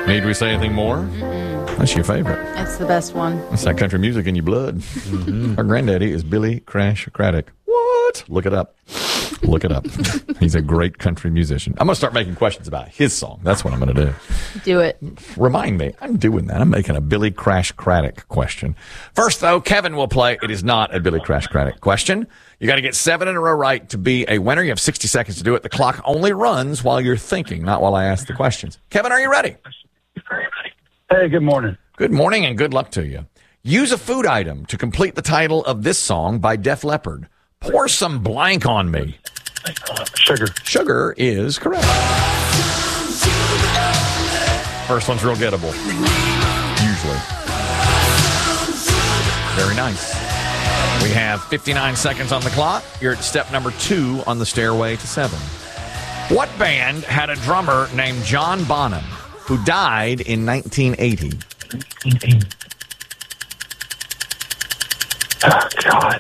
Need we say anything more? That's your favorite. It's the best one. It's that country music in your blood. Our granddaddy is Billy Crash Craddock. What? Look it up. Look it up. He's a great country musician. I'm going to start making questions about his song. That's what I'm going to do. Do it. Remind me. I'm doing that. I'm making a Billy Crash Craddock question. First, though, Kevin will play. It is not a Billy Crash Craddock question. You got to get 7 in a row right to be a winner. You have 60 seconds to do it. The clock only runs while you're thinking, not while I ask the questions. Kevin, are you ready? Hey, good morning. Good morning and good luck to you. Use a food item to complete the title of this song by Def Leppard. Pour some blank on me. Sugar. Sugar is correct. First one's real gettable. Usually. Very nice. We have 59 seconds on the clock. You're at step number 2 on the stairway to 7. What band had a drummer named John Bonham who died in 1980? Oh, God.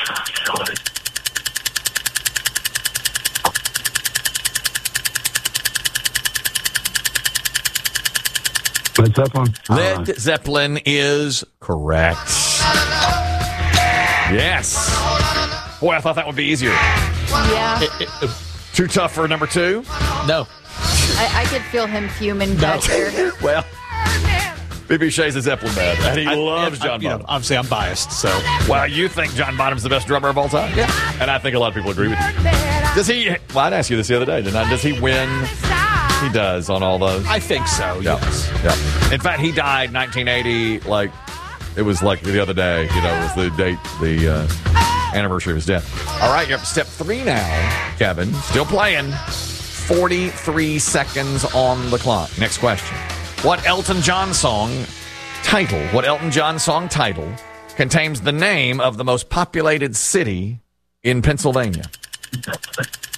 Led Zeppelin. Led Zeppelin is correct. Yes. Boy, I thought that would be easier. Yeah. Too tough for number 2? No. I could feel him fuming back there. Well, B.B. Shay's a Zeppelin man, and he loves John Bonham. Obviously, I'm biased, so. Well, you think John Bonham's the best drummer of all time? Yeah. And I think a lot of people agree with you. Does he? Well, I'd ask you this the other day, didn't I? Does he win? He does on all those. I think so, yes. Yeah. In fact, he died 1980, like, it was like the other day, you know, it was the date, the anniversary of his death. All right, you're up to step 3 now, Kevin. Still playing. 43 seconds on the clock. Next question. What Elton John song title contains the name of the most populated city in Pennsylvania?